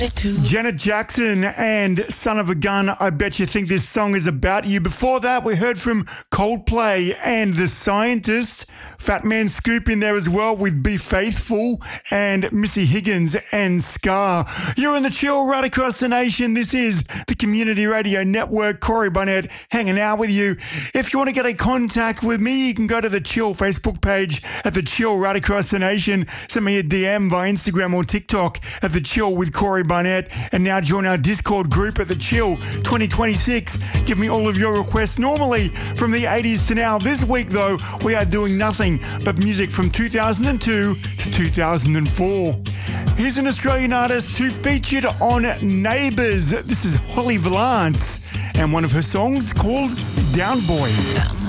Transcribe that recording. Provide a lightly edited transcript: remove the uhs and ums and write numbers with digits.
Janet Jackson and Son of a Gun, I bet you think this song is about you. Before that, we heard from Coldplay and The Scientist. Fat Man Scoop in there as well with Be Faithful, and Missy Higgins and Scar. You're in the chill right across the nation. This is the Community Radio Network. Corey Barnett hanging out with you. If you want to get in contact with me, you can go to the Chill Facebook page at the Chill right across the nation. Send me a DM via Instagram or TikTok at the Chill with Corey Barnett, and now join our Discord group at the Chill 2026. Give me all of your requests, normally from the 80s to now. This week, though, we are doing nothing but music from 2002 to 2004. Here's an Australian artist who featured on Neighbours. This is Holly Valance, and one of her songs called Down Boy.